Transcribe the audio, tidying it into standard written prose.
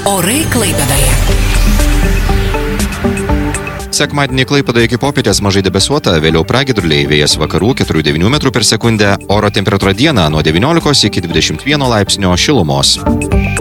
Orai Klaipėdoje. Sekmadienį Klaipėdoje iki popietės mažai debesuota, vėliau pragiedruliai, vėjas vakarų 4,9 m/s, oro temperatūra dieną nuo 19 iki 21 laipsnio šilumos.